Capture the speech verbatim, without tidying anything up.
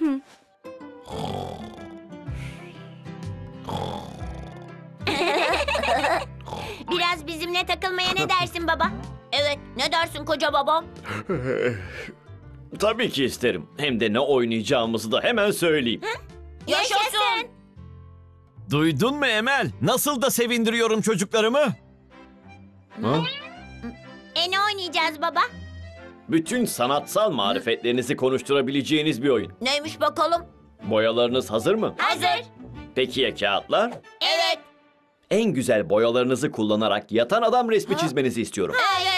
Biraz bizimle takılmaya ne dersin baba? Evet, ne dersin koca baba? Tabii ki isterim. Hem de ne oynayacağımızı da hemen söyleyeyim. Yaşasın. Duydun mu Emel? Nasıl da sevindiriyorum çocuklarımı? Ha? E ne oynayacağız baba? Bütün sanatsal marifetlerinizi konuşturabileceğiniz bir oyun. Neymiş bakalım? Boyalarınız hazır mı? Hazır. Peki ya kağıtlar? Evet. En güzel boyalarınızı kullanarak yatan adam resmi çizmenizi istiyorum. Ha,